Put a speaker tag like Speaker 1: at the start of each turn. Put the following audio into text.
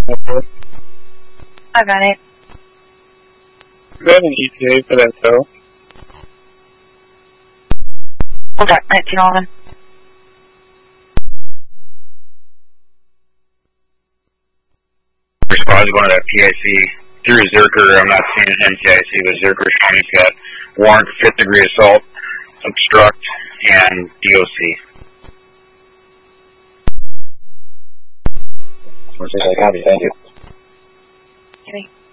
Speaker 1: I got it.
Speaker 2: Go ahead and ETA for that tow.
Speaker 1: Hold on, 1911.
Speaker 3: Response going to that PIC through Zerker. I'm not seeing an NTIC, but Zerker showing he's got warrant for 5th degree assault, obstruct, and DOC.
Speaker 4: Copy, thank you.
Speaker 1: Okay.